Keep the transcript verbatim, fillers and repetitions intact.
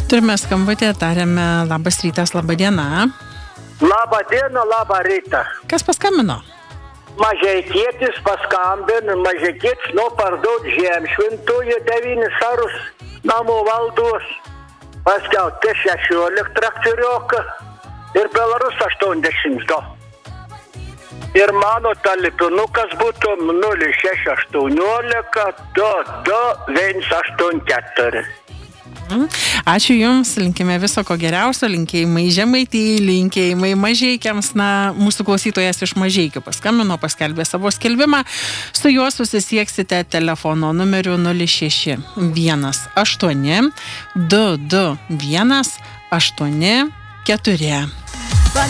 Turime skambutį, tariame labas rytas, laba diena. Labą dieną, labą rytą. Kas paskambino? Mažeikietis paskambino, mažeikietis nuo parduot žemšvintųjų devynis arus namų valdos. Paskiau T šešiolika traktoriuką ir Belarus aštuoniasdešimt du. Ir mano telefonukas būtų nulis šeši aštuoniolika du du vienas aštuoni keturi. Ačiū Jums, linkime viso ko geriausio, linkėjimai Žemaitijai, linkėjimai Mažeikiams. Na, mūsų klausytojas iš Mažeikių paskambino, paskelbė savo skelbimą. Su juo susisieksite telefono numeriu nulis šeši vienas aštuoni du du vienas aštuoni keturi.